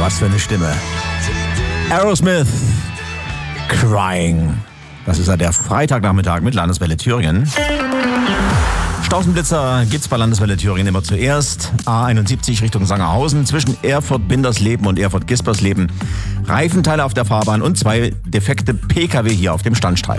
Was für eine Stimme. Aerosmith, Crying. Das ist ja der Freitagnachmittag mit Landeswelle Thüringen. Stausenblitzer gibt's bei Landeswelle Thüringen immer zuerst. A71 Richtung Sangerhausen zwischen Erfurt-Bindersleben und Erfurt-Gispersleben. Reifenteile auf der Fahrbahn und 2 defekte Pkw hier auf dem Standstreifen.